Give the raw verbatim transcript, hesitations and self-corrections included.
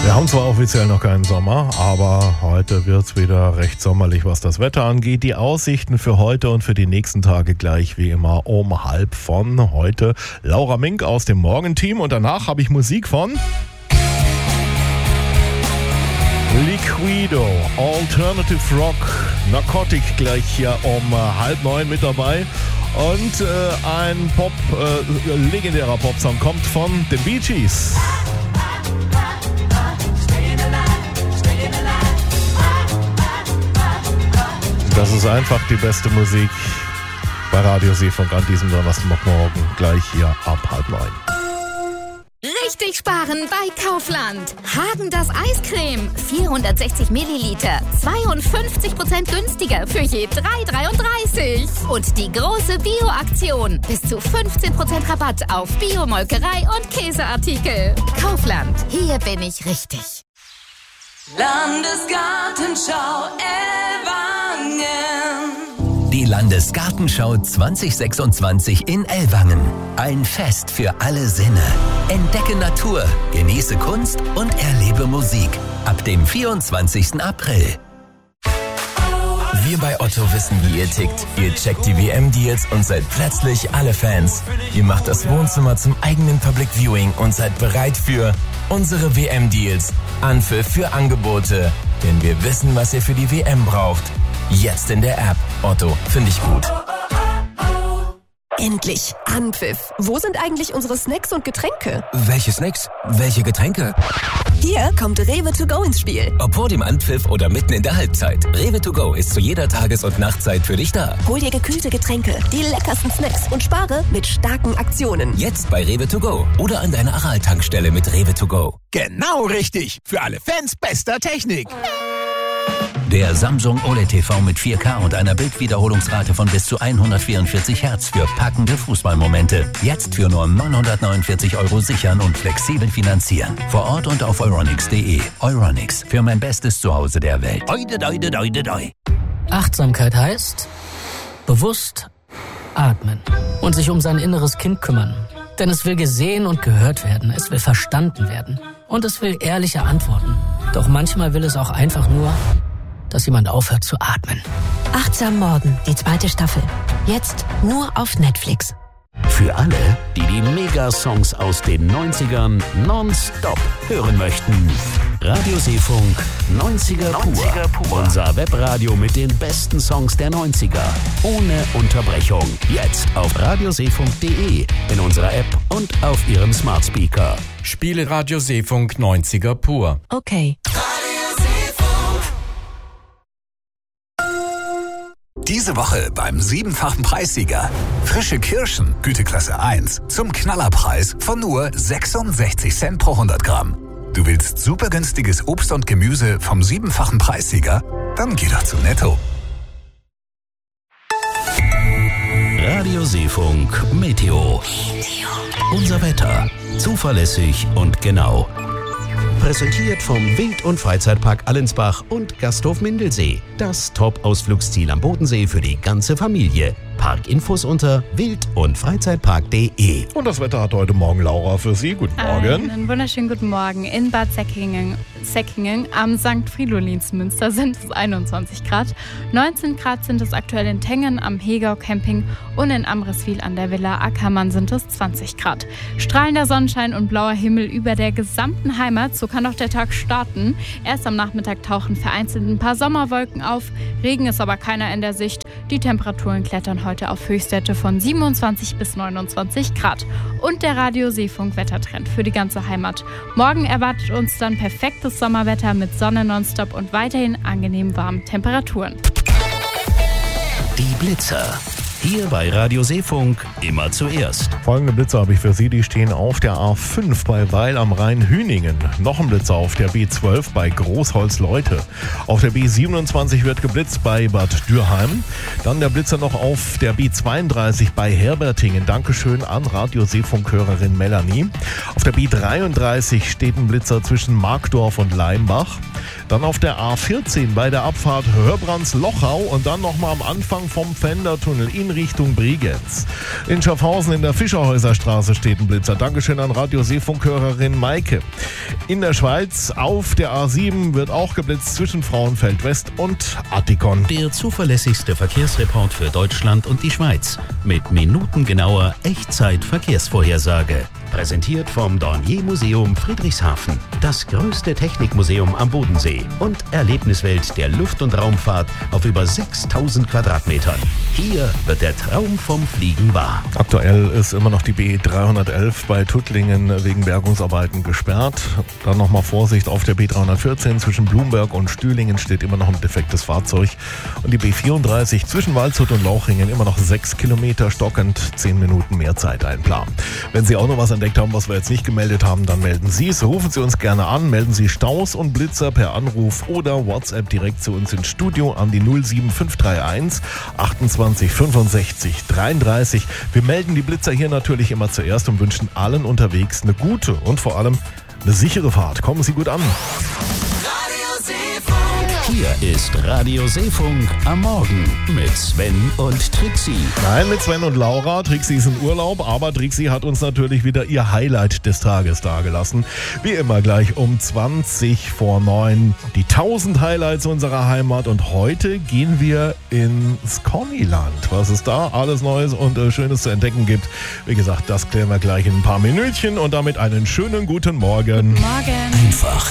Wir haben zwar offiziell noch keinen Sommer, aber heute wird es wieder recht sommerlich, was das Wetter angeht. Die Aussichten für heute und für die nächsten Tage gleich wie immer um halb von heute. Laura Mink aus dem Morgenteam und danach habe ich Musik von Liquido, Alternative Rock, Narcotic gleich hier um halb neun mit dabei. Und äh, ein Pop, äh, legendärer Popsong kommt von den Bee Gees. Das ist einfach die beste Musik bei Radio Seefunk an diesem Donnerstagmorgen, gleich hier ab halb neun. Richtig sparen bei Kaufland. Häagen-Dazs Eiscreme, vierhundertsechzig Milliliter, zweiundfünfzig Prozent günstiger für je drei dreiunddreißig. Und die große Bio-Aktion, bis zu fünfzehn Prozent Rabatt auf Bio-Molkerei und Käseartikel. Kaufland, hier bin ich richtig. Landesgartenschau Ellwangen. Die Landesgartenschau zwanzig sechsundzwanzig in Ellwangen. Ein Fest für alle Sinne. Entdecke Natur, genieße Kunst und erlebe Musik. Ab dem vierundzwanzigsten April. Wir bei Otto wissen, wie ihr tickt. Ihr checkt die W M-Deals und seid plötzlich alle Fans. Ihr macht das Wohnzimmer zum eigenen Public Viewing und seid bereit für unsere W M-Deals. Anpfiff für Angebote. Denn wir wissen, was ihr für die W M braucht. Jetzt in der App. Otto, finde ich gut. Endlich Anpfiff. Wo sind eigentlich unsere Snacks und Getränke? Welche Snacks? Welche Getränke? Hier kommt Rewe to go ins Spiel. Ob vor dem Anpfiff oder mitten in der Halbzeit. Rewe to go ist zu jeder Tages- und Nachtzeit für dich da. Hol dir gekühlte Getränke, die leckersten Snacks und spare mit starken Aktionen. Jetzt bei Rewe to go oder an deiner Aral-Tankstelle mit Rewe to go. Genau richtig. Für alle Fans bester Technik. Der Samsung O L E D T V mit vier K und einer Bildwiederholungsrate von bis zu hundertvierundvierzig Hertz für packende Fußballmomente. Jetzt für nur neunhundertneunundvierzig Euro sichern und flexibel finanzieren. Vor Ort und auf euronics punkt de. Euronics, für mein bestes Zuhause der Welt. Oide, oide, oide, oide. Achtsamkeit heißt bewusst atmen und sich um sein inneres Kind kümmern. Denn es will gesehen und gehört werden, es will verstanden werden und es will ehrliche Antworten. Doch manchmal will es auch einfach nur, dass jemand aufhört zu atmen. Achtsam Morgen, die zweite Staffel. Jetzt nur auf Netflix. Für alle, die die Megasongs aus den neunzigern nonstop hören möchten. Radio Seefunk neunziger pur. Unser Webradio mit den besten Songs der neunziger. Ohne Unterbrechung. Jetzt auf radioseefunk punkt de, in unserer App und auf Ihrem Smart Speaker. Spiele Radio Seefunk neunziger pur. Okay. Diese Woche beim siebenfachen Preissieger. Frische Kirschen, Güteklasse eins, zum Knallerpreis von nur sechsundsechzig Cent pro hundert Gramm. Du willst super günstiges Obst und Gemüse vom siebenfachen Preissieger? Dann geh doch zu Netto. Radio Seefunk Meteo. Unser Wetter. Zuverlässig und genau. Präsentiert vom Wild- und Freizeitpark Allensbach und Gasthof Mindelsee. Das Top-Ausflugsziel am Bodensee für die ganze Familie. Parkinfos unter wild- und freizeitpark punkt de. Und das Wetter hat heute Morgen Laura für Sie. Guten Morgen. Einen wunderschönen guten Morgen. In Bad Säckingen, Säckingen am Sankt Fridolinsmünster sind es einundzwanzig Grad. neunzehn Grad sind es aktuell in Tengen am Hegau Camping und in Amriswil an der Villa Ackermann sind es zwanzig Grad. Strahlender Sonnenschein und blauer Himmel über der gesamten Heimat. So kann auch der Tag starten. Erst am Nachmittag tauchen vereinzelt ein paar Sommerwolken auf. Regen ist aber keiner in der Sicht. Die Temperaturen klettern heute auf Höchstwerte von siebenundzwanzig bis neunundzwanzig Grad. Und der Radio Seefunk Wettertrend für die ganze Heimat. Morgen erwartet uns dann perfektes Sommerwetter mit Sonne nonstop und weiterhin angenehm warmen Temperaturen. Die Blitzer. Hier bei Radio Seefunk immer zuerst. Folgende Blitzer habe ich für Sie, die stehen auf der A fünf bei Weil am Rhein-Hüningen. Noch ein Blitzer auf der B zwölf bei Großholz-Leute. Auf der B siebenundzwanzig wird geblitzt bei Bad Dürheim. Dann der Blitzer noch auf der B zweiunddreißig bei Herbertingen. Dankeschön an Radio Seefunk-Hörerin Melanie. Auf der B dreiunddreißig steht ein Blitzer zwischen Markdorf und Leimbach. Dann auf der A vierzehn bei der Abfahrt Hörbrands-Lochau und dann nochmal am Anfang vom Pfändertunnel in Richtung Bregenz. In Schaffhausen in der Fischerhäuserstraße steht ein Blitzer. Dankeschön an Radio Seefunk-Hörerin Maike. In der Schweiz auf der A sieben wird auch geblitzt zwischen Frauenfeld West und Attikon. Der zuverlässigste Verkehrsreport für Deutschland und die Schweiz mit minutengenauer Echtzeit-Verkehrsvorhersage. Präsentiert vom Dornier-Museum Friedrichshafen. Das größte Technikmuseum am Bodensee und Erlebniswelt der Luft- und Raumfahrt auf über sechstausend Quadratmetern. Hier wird der Traum vom Fliegen wahr. Aktuell ist immer noch die B dreihundertelf bei Tuttlingen wegen Bergungsarbeiten gesperrt. Dann nochmal Vorsicht auf der B dreihundertvierzehn zwischen Blumberg und Stühlingen steht immer noch ein defektes Fahrzeug. Und die B vierunddreißig zwischen Waldshut und Lauchringen immer noch sechs Kilometer stockend, zehn Minuten mehr Zeit einplanen. Wenn Sie auch noch was entdeckt haben, was wir jetzt nicht gemeldet haben, dann melden Sie es. Rufen Sie uns gerne an, melden Sie Staus und Blitzer per Anruf oder WhatsApp direkt zu uns ins Studio an die null sieben fünf drei eins achtundzwanzig fünfundsechzig dreiunddreißig. Wir melden die Blitzer hier natürlich immer zuerst und wünschen allen unterwegs eine gute und vor allem eine sichere Fahrt. Kommen Sie gut an. Hier ist Radio Seefunk am Morgen mit Sven und Trixie. Nein, mit Sven und Laura. Trixie ist in Urlaub, aber Trixie hat uns natürlich wieder ihr Highlight des Tages dargelassen. Wie immer gleich um zwanzig vor neun die tausend Highlights unserer Heimat und heute gehen wir ins Connyland. Was es da alles Neues und äh, Schönes zu entdecken gibt, wie gesagt, das klären wir gleich in ein paar Minütchen und damit einen schönen guten Morgen. Guten Morgen. Einfach